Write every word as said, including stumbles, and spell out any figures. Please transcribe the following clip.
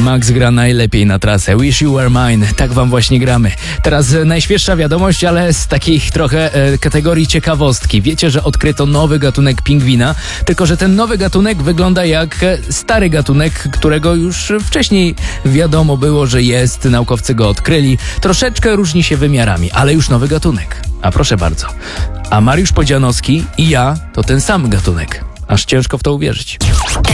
Max gra najlepiej na trasę. Wish You Were Mine. Tak wam właśnie gramy. Teraz najświeższa wiadomość, ale z takich trochę e, kategorii ciekawostki. Wiecie, że odkryto nowy gatunek pingwina, tylko że ten nowy gatunek wygląda jak stary gatunek, którego już wcześniej wiadomo było, że jest. Naukowcy go odkryli. Troszeczkę różni się wymiarami, ale już nowy gatunek. A proszę bardzo. A Mariusz Podzianowski i ja to ten sam gatunek. Aż ciężko w to uwierzyć.